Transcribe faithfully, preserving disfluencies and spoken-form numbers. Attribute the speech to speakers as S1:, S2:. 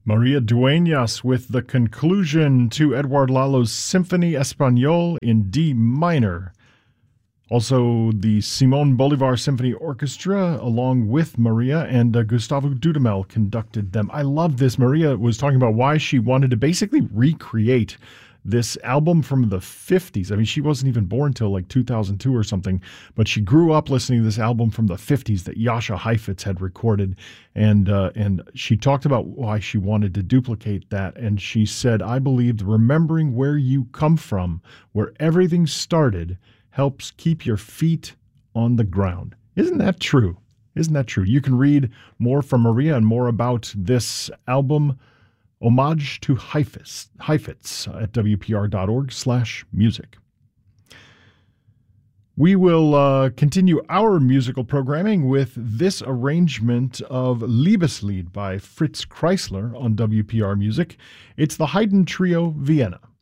S1: Maria Dueñas with the conclusion to Edouard Lalo's Symphony Espagnole in D minor. Also, the Simon Bolivar Symphony Orchestra, along with Maria, and uh, Gustavo Dudamel conducted them. I love this. Maria was talking about why she wanted to basically recreate this album from the fifties. I mean, she wasn't even born till like two thousand two or something, but she grew up listening to this album from the fifties that Jascha Heifetz had recorded. And uh, and she talked about why she wanted to duplicate that. And she said, I believed remembering where you come from, where everything started, helps keep your feet on the ground. Isn't that true? Isn't that true? You can read more from Maria and more about this album, Homage to Heifetz, Heifetz at W P R dot org slash music. We will uh, continue our musical programming with this arrangement of Liebeslied by Fritz Kreisler on W P R Music. It's the Haydn Trio, Vienna.